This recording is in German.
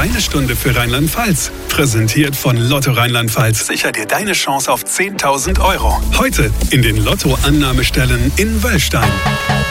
Deine Stunde für Rheinland-Pfalz. Präsentiert von Lotto Rheinland-Pfalz. Sicher dir deine Chance auf 10.000 Euro. Heute in den Lotto-Annahmestellen in Wöllstein.